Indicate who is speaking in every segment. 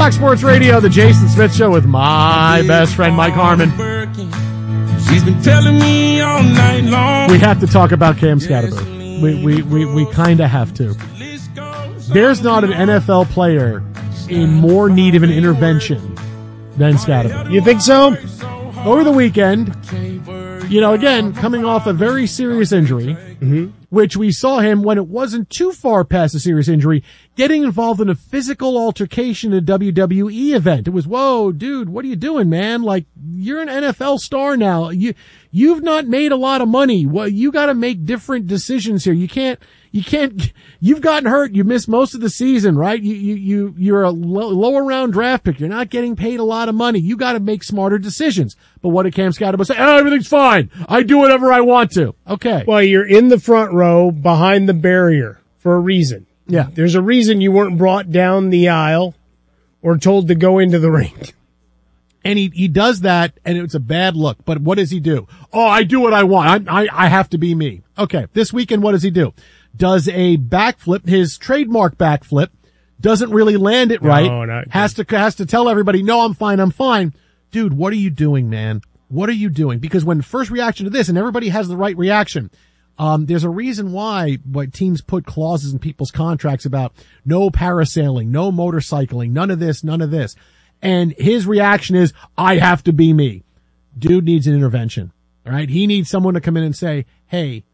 Speaker 1: Fox Sports Radio, the Jason Smith Show with my best friend, Mike Harmon.
Speaker 2: She's been telling me all night long.
Speaker 1: We have to talk about Cam Scatterbo. We kind of have to. There's not an NFL player in more need of an intervention than Scatterbo.
Speaker 3: You think so?
Speaker 1: Over the weekend, again, coming off a very serious injury, which we saw him when it wasn't too far past a serious injury, getting involved in a physical altercation at a WWE event. It was, whoa, dude, what are you doing, man? Like, you're an NFL star now. You've not made a lot of money. Well, you got to make different decisions here. You've gotten hurt. You missed most of the season, right? You're a lower round draft pick. You're not getting paid a lot of money. You got to make smarter decisions. But what did Cam Scatterbo say? Oh, everything's fine. I do whatever I want to. Okay.
Speaker 3: Well, you're in the front row behind the barrier for a reason.
Speaker 1: Yeah.
Speaker 3: There's a reason you weren't brought down the aisle or told to go into the ring.
Speaker 1: And he does that, and it's a bad look. But what does he do? Oh, I do what I want. I have to be me. Okay. This weekend, what does he do? Does a backflip, his trademark backflip, doesn't really land it right.
Speaker 3: No,
Speaker 1: has to tell everybody, no, I'm fine. Dude, what are you doing, man? What are you doing? Because when first reaction to this, and everybody has the right reaction, there's a reason why teams put clauses in people's contracts about no parasailing, no motorcycling, none of this. And his reaction is, I have to be me. Dude needs an intervention, all right? He needs someone to come in and say, hey,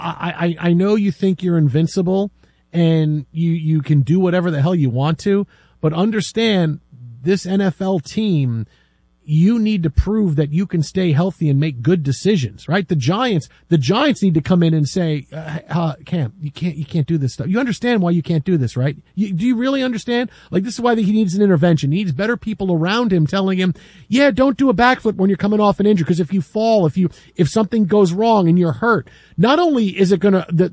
Speaker 1: I know you think you're invincible and you can do whatever the hell you want to, but understand this NFL team, you need to prove that you can stay healthy and make good decisions, right? The Giants need to come in and say, Cam, you can't do this stuff. You understand why you can't do this, right? Do you really understand? Like, this is why he needs an intervention. He needs better people around him telling him, yeah, don't do a backflip when you're coming off an injury, because if you fall, if something goes wrong and you're hurt, not only is it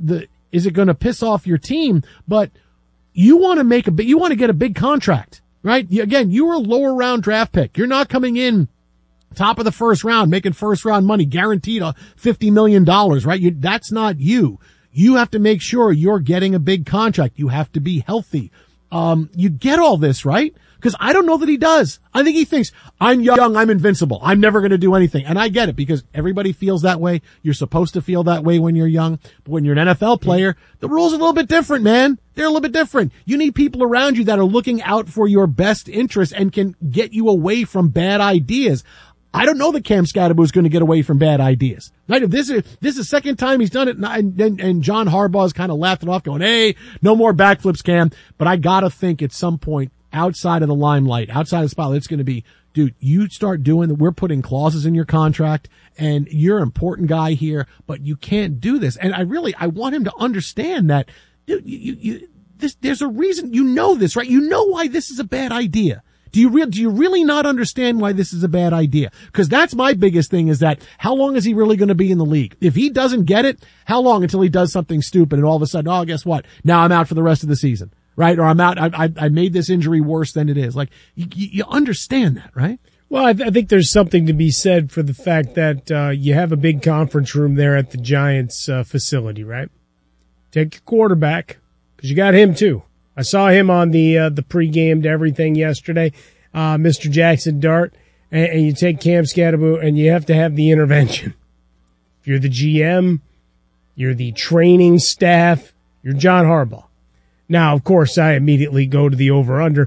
Speaker 1: gonna piss off your team, but you want to get a big contract. Right? Again, you were a lower round draft pick. You're not coming in top of the first round, making first round money, guaranteed $50 million, right? That's not you. You have to make sure you're getting a big contract. You have to be healthy. You get all this, right? Because I don't know that he does. I think he thinks, I'm young, I'm invincible, I'm never going to do anything. And I get it, because everybody feels that way. You're supposed to feel that way when you're young. But when you're an NFL player, the rules are a little bit different, man. They're a little bit different. You need people around you that are looking out for your best interests and can get you away from bad ideas. I don't know that Cam Scatterbo is going to get away from bad ideas. Right? If this is the second time he's done it, and John Harbaugh's kind of laughed it off, going, hey, no more backflips, Cam. But I got to think at some point, outside of the limelight, outside of the spotlight, it's going to be, dude, you start doing that. We're putting clauses in your contract, and you're an important guy here, but you can't do this. And I want him to understand that, dude, there's a reason. You know this, right? You know why this is a bad idea. Do you really not understand why this is a bad idea? Because that's my biggest thing, is that how long is he really going to be in the league? If he doesn't get it, how long until he does something stupid and all of a sudden, oh, guess what? Now I'm out for the rest of the season. Right? Or I'm out. I made this injury worse than it is. Like, you understand that, right?
Speaker 3: Well, I think there's something to be said for the fact that you have a big conference room there at the Giants facility, right? Take your quarterback, because you got him too. I saw him on the pregame to everything yesterday, Mr. Jackson Dart, and you take Cam Scatterbo, and you have to have the intervention. If you're the GM, you're the training staff, you're John Harbaugh. Now, of course, I immediately go to the over-under.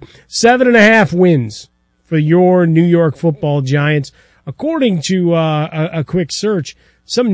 Speaker 3: 7.5 wins for your New York Football Giants. According to a quick search, some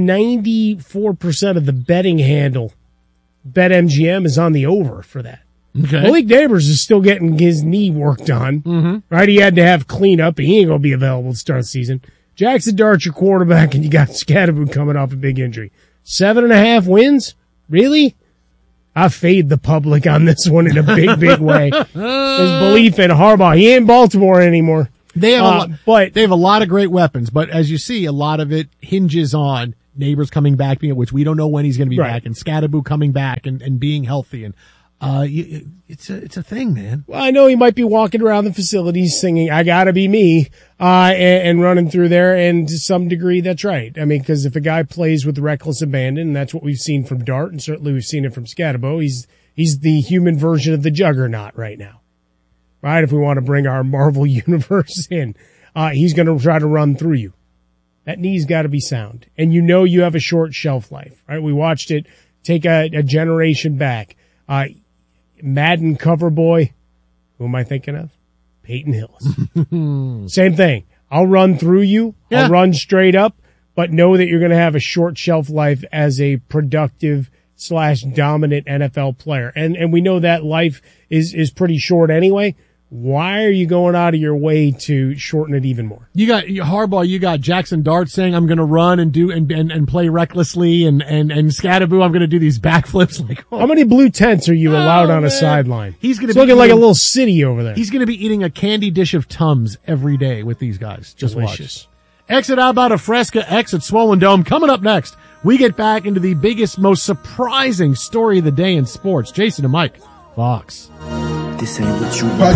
Speaker 3: 94% of the betting handle, BetMGM, is on the over for that.
Speaker 1: Okay.
Speaker 3: Malik Neighbors is still getting his knee worked on. Right? He had to have cleanup. He ain't going to be available to start the season. Jackson Dart, your quarterback, and you got Scatterbo coming off a big injury. 7.5 wins? Really? I fade the public on this one in a big, big way. There's belief in Harbaugh. He ain't Baltimore anymore.
Speaker 1: They have they have a lot of great weapons, but as you see, a lot of it hinges on Neighbors coming back, which we don't know when he's going to be back, and Scatterbo coming back and being healthy. And it's a thing, man.
Speaker 3: Well, I know he might be walking around the facilities singing "I Gotta Be Me" and running through there, and to some degree, that's right. I mean, because if a guy plays with reckless abandon, and that's what we've seen from Dart, and certainly we've seen it from Scatterbo, he's the human version of the juggernaut right now. right? If we want to bring our Marvel universe in, he's going to try to run through you. That knee's got to be sound. And you know you have a short shelf life, right? We watched it take a generation back. Madden cover boy. Who am I thinking of? Peyton Hillis. Same thing. I'll run through you. Yeah. I'll run straight up, but know that you're going to have a short shelf life as a productive / dominant NFL player. And we know that life is pretty short anyway. Why are you going out of your way to shorten it even more?
Speaker 1: You got Harbaugh, you got Jackson Dart saying, I'm going to run and do, and play recklessly, and Scatterboo, I'm going to do these backflips. Like,
Speaker 3: how many blue tents are you allowed on a sideline?
Speaker 1: He's going to
Speaker 3: be looking like a little city over there.
Speaker 1: He's going to be eating a candy dish of Tums every day with these guys. Just
Speaker 3: delicious.
Speaker 1: Watch. Exit out about a Fresca, exit Swollen Dome. Coming up next, we get back into the biggest, most surprising story of the day in sports. Jason and Mike, Fox.
Speaker 4: This ain't what you want.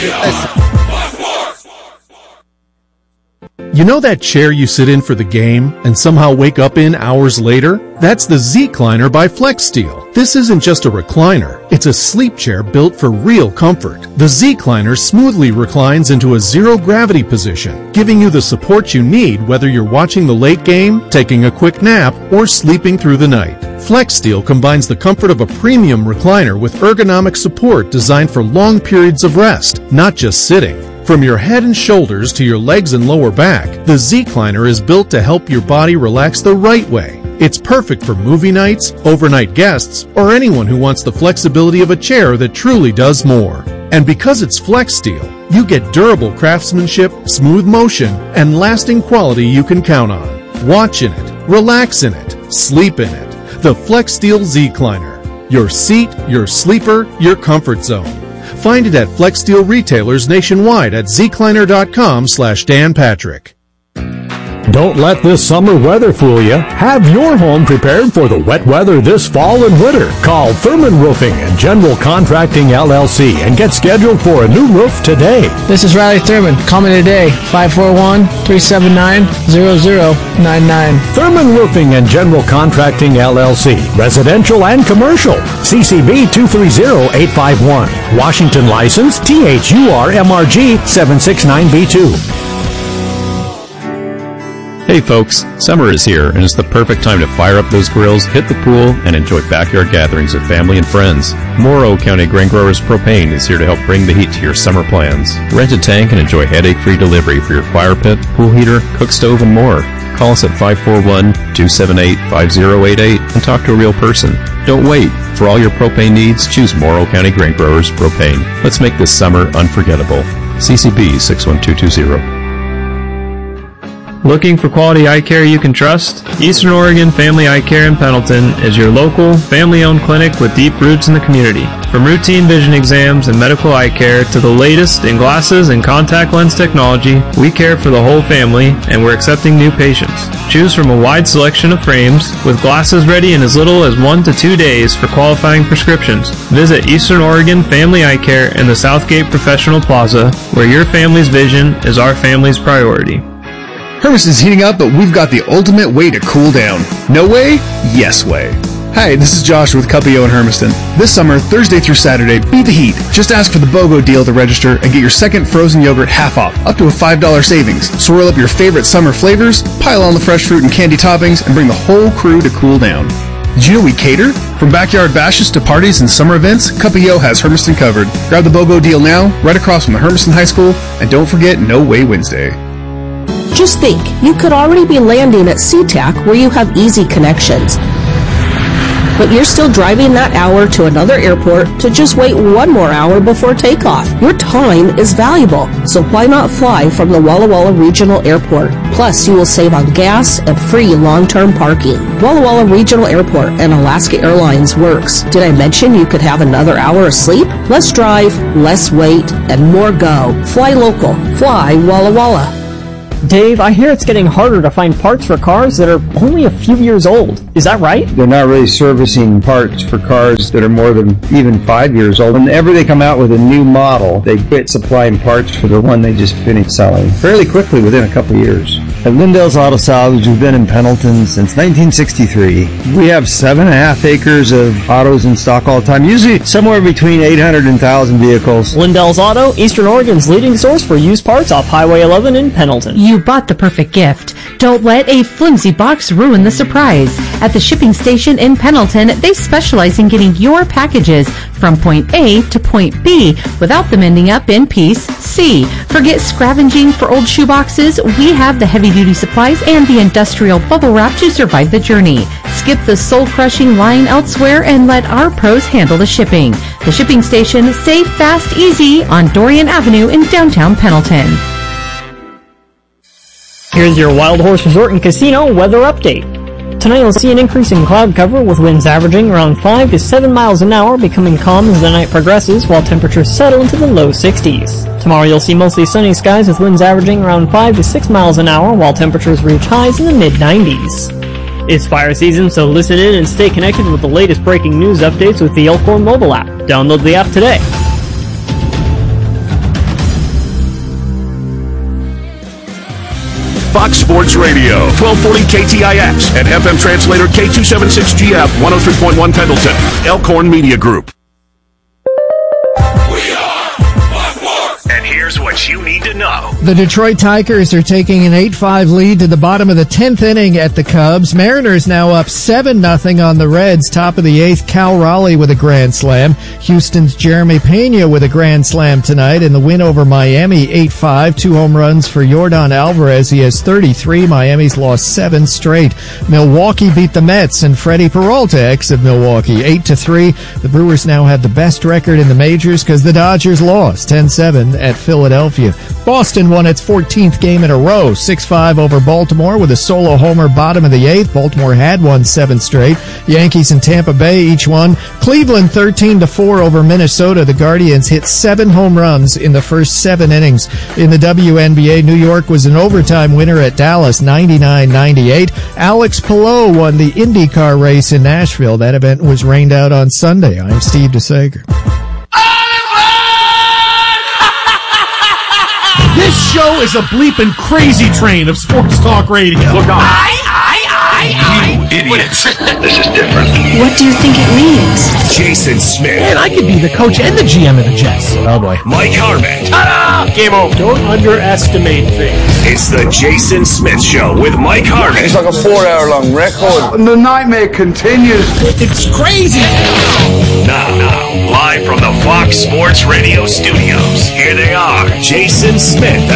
Speaker 5: You know that chair you sit in for the game and somehow wake up in hours later? That's the Z-Cliner by FlexSteel. This isn't just a recliner. It's a sleep chair built for real comfort. The Z-Cliner smoothly reclines into a zero-gravity position, giving you the support you need whether you're watching the late game, taking a quick nap, or sleeping through the night. FlexSteel combines the comfort of a premium recliner with ergonomic support designed for long periods of rest, not just sitting. From your head and shoulders to your legs and lower back, the Z-Cliner is built to help your body relax the right way. It's perfect for movie nights, overnight guests, or anyone who wants the flexibility of a chair that truly does more. And because it's FlexSteel, you get durable craftsmanship, smooth motion, and lasting quality you can count on. Watch in it, relax in it, sleep in it. The FlexSteel Z-Cliner. Your seat, your sleeper, your comfort zone. Find it at FlexSteel retailers nationwide at zcliner.com/Dan Patrick.
Speaker 6: Don't let this summer weather fool you. Have your home prepared for the wet weather this fall and winter. Call Thurman Roofing and General Contracting LLC and get scheduled for a new roof today.
Speaker 7: This is Riley Thurman. Call me today, 541-379-0099.
Speaker 6: Thurman Roofing and General Contracting LLC. Residential and commercial. CCB 230851. Washington license THURMRG 769B2.
Speaker 8: Hey folks, summer is here and it's the perfect time to fire up those grills, hit the pool, and enjoy backyard gatherings with family and friends. Morrow County Grain Growers Propane is here to help bring the heat to your summer plans. Rent a tank and enjoy headache-free delivery for your fire pit, pool heater, cook stove, and more. Call us at 541-278-5088 and talk to a real person. Don't wait. For all your propane needs, choose Morrow County Grain Growers Propane. Let's make this summer unforgettable. CCB 61220.
Speaker 9: Looking for quality eye care you can trust? Eastern Oregon Family Eye Care in Pendleton is your local, family-owned clinic with deep roots in the community. From routine vision exams and medical eye care to the latest in glasses and contact lens technology, we care for the whole family and we're accepting new patients. Choose from a wide selection of frames with glasses ready in as little as 1 to 2 days for qualifying prescriptions. Visit Eastern Oregon Family Eye Care in the Southgate Professional Plaza, where your family's vision is our family's priority.
Speaker 10: Hermiston's heating up, but we've got the ultimate way to cool down. No way? Yes way. Hi, this is Josh with Cupio in Hermiston. This summer, Thursday through Saturday, beat the heat. Just ask for the BOGO deal to register and get your second frozen yogurt half off, up to a $5 savings. Swirl up your favorite summer flavors, pile on the fresh fruit and candy toppings, and bring the whole crew to cool down. Did you know we cater? From backyard bashes to parties and summer events, Cupio has Hermiston covered. Grab the BOGO deal now, right across from the Hermiston High School, and don't forget No Way Wednesday.
Speaker 11: Just think, you could already be landing at SeaTac where you have easy connections. But you're still driving that hour to another airport to just wait one more hour before takeoff. Your time is valuable, so why not fly from the Walla Walla Regional Airport? Plus, you will save on gas and free long-term parking. Walla Walla Regional Airport and Alaska Airlines works. Did I mention you could have another hour of sleep? Less drive, less wait, and more go. Fly local. Fly Walla Walla.
Speaker 12: Dave, I hear it's getting harder to find parts for cars that are only a few years old. Is that right?
Speaker 13: They're not really servicing parts for cars that are more than even 5 years old. Whenever they come out with a new model, they quit supplying parts for the one they just finished selling fairly quickly within a couple of years. At Lindell's Auto Salvage, we've been in Pendleton since 1963. We have 7.5 acres of autos in stock all the time, usually somewhere between 800 and 1,000 vehicles.
Speaker 12: Lindell's Auto, Eastern Oregon's leading source for used parts off Highway 11 in Pendleton.
Speaker 14: You bought the perfect gift. Don't let a flimsy box ruin the surprise. At the shipping station in Pendleton, they specialize in getting your packages from point A to point B without them ending up in piece C. Forget scavenging for old shoeboxes. We have the heavy-duty supplies and the industrial bubble wrap to survive the journey. Skip the soul-crushing line elsewhere and let our pros handle the shipping. The shipping station, safe, fast, easy on Dorian Avenue in downtown Pendleton.
Speaker 12: Here's your Wild Horse Resort and Casino weather update. Tonight you'll see an increase in cloud cover with winds averaging around 5 to 7 miles an hour, becoming calm as the night progresses while temperatures settle into the low 60s. Tomorrow you'll see mostly sunny skies with winds averaging around 5 to 6 miles an hour while temperatures reach highs in the mid-90s. It's fire season, so listen in and stay connected with the latest breaking news updates with the Elkhorn mobile app. Download the app today.
Speaker 15: Fox Sports Radio, 1240 KTIX, and FM translator K276GF, 103.1 Pendleton, Elkhorn Media Group. And here's what you need to know.
Speaker 16: The Detroit Tigers are taking an 8-5 lead to the bottom of the 10th inning at the Cubs. Mariners now up 7-0 on the Reds. Top of the 8th, Cal Raleigh with a grand slam. Houston's Jeremy Pena with a grand slam tonight. In the win over Miami, 8-5. 2 home runs for Yordan Alvarez. He has 33. Miami's lost 7 straight. Milwaukee beat the Mets, and Freddie Peralta, ex of Milwaukee, 8-3. The Brewers now have the best record in the majors because the Dodgers lost 10-7 at Philadelphia. Boston won its 14th game in a row, 6-5 over Baltimore with a solo homer bottom of the 8th. Baltimore had won 7 straight. Yankees and Tampa Bay each won. Cleveland 13-4 over Minnesota. The Guardians hit 7 home runs in the first 7 innings. In the WNBA, New York was an overtime winner at Dallas, 99-98. Alex Palou won the IndyCar race in Nashville. That event was rained out on Sunday. I'm Steve DeSager.
Speaker 1: This show is a bleeping crazy train of sports talk radio.
Speaker 15: Look on. You idiots. This is different.
Speaker 17: What do you think it means?
Speaker 15: Jason Smith.
Speaker 1: Man, I could be the coach and the GM of the Jets.
Speaker 16: Oh, boy.
Speaker 15: Mike Harmon.
Speaker 3: Ta-da! Game over. Don't underestimate things.
Speaker 15: It's the Jason Smith Show with Mike Harmon.
Speaker 18: It's like a 4-hour-long record. And the nightmare continues.
Speaker 1: It's crazy.
Speaker 15: Now, live from the Fox Sports Radio studios, here they are, Jason Smith